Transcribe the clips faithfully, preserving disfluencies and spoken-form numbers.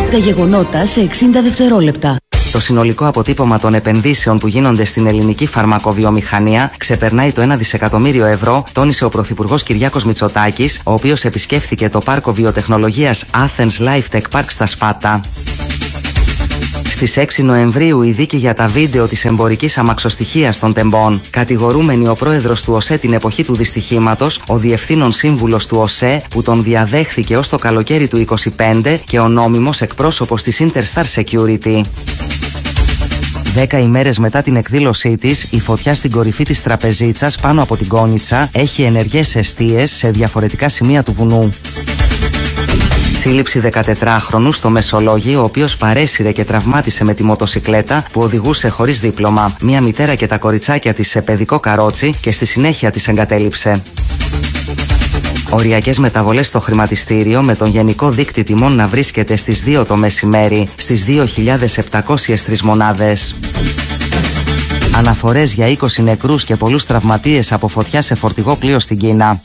Τα γεγονότα σε εξήντα δευτερόλεπτα. Το συνολικό αποτύπωμα των επενδύσεων που γίνονται στην ελληνική φαρμακοβιομηχανία ξεπερνάει το ένα δισεκατομμύριο ευρώ, τόνισε ο Πρωθυπουργός Κυριάκος Μητσοτάκης, ο οποίος επισκέφθηκε το πάρκο βιοτεχνολογίας Athens Life Tech Park στα Σπάτα. Στις έξι Νοεμβρίου η δίκη για τα βίντεο της εμπορικής αμαξοστοιχείας των τεμπών. Κατηγορούμενη ο πρόεδρος του ΟΣΕ την εποχή του δυστυχήματος, ο διευθύνων σύμβουλος του ΟΣΕ που τον διαδέχθηκε ως το καλοκαίρι του είκοσι πέντε και ο νόμιμος εκπρόσωπος της Interstar Security. Δέκα ημέρες μετά την εκδήλωσή της, η φωτιά στην κορυφή της Τραπεζίτσας πάνω από την Κόνιτσα έχει ενεργές εστίες σε διαφορετικά σημεία του βουνού. Σύλληψη δεκατετράχρονου στο Μεσολόγιο, ο οποίος παρέσυρε και τραυμάτισε με τη μοτοσικλέτα που οδηγούσε χωρίς δίπλωμα μία μητέρα και τα κοριτσάκια της σε παιδικό καρότσι και στη συνέχεια τις εγκατέλειψε. Οριακές μεταβολές στο χρηματιστήριο, με τον γενικό δείκτη τιμών να βρίσκεται στις δύο το μεσημέρι, στις δύο χιλιάδες επτακόσιες τρεις μονάδες. Αναφορές για είκοσι νεκρούς και πολλούς τραυματίες από φωτιά σε φορτηγό πλοίο στην Κίνα.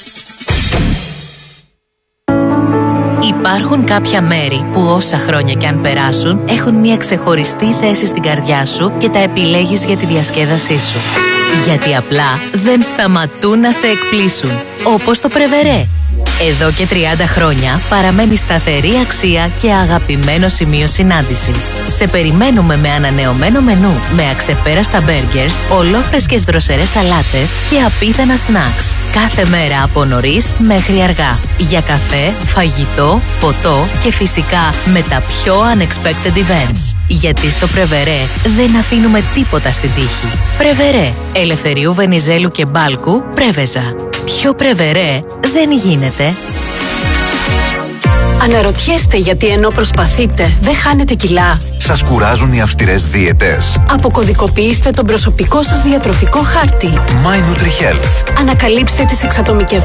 Υπάρχουν κάποια μέρη που όσα χρόνια κι αν περάσουν έχουν μια ξεχωριστή θέση στην καρδιά σου και τα επιλέγεις για τη διασκέδασή σου. Γιατί απλά δεν σταματούν να σε εκπλήσουν. Όπως το Πρεβερέ. Εδώ και τριάντα χρόνια παραμένει σταθερή αξία και αγαπημένο σημείο συνάντησης. Σε περιμένουμε με ανανεωμένο μενού, με αξεπέραστα μπέργκερς, ολόφρεσκες δροσερές σαλάτες και απίθανα σνακς. Κάθε μέρα από νωρίς μέχρι αργά. Για καφέ, φαγητό, ποτό και φυσικά με τα πιο unexpected events. Γιατί στο Πρεβερέ δεν αφήνουμε τίποτα στην τύχη. Πρεβερέ. Ελευθερίου Βενιζέλου και Μπάλκου, Πρέβεζα. Πιο Πρεβερέ δεν γίνεται. Αναρωτιέστε γιατί ενώ προσπαθείτε δεν χάνετε κιλά. Σας κουράζουν οι αυστηρές δίαιτες? Αποκωδικοποιήστε τον προσωπικό σας διατροφικό χάρτη. My NutriHealth. Ανακαλύψτε τις εξατομικευμένες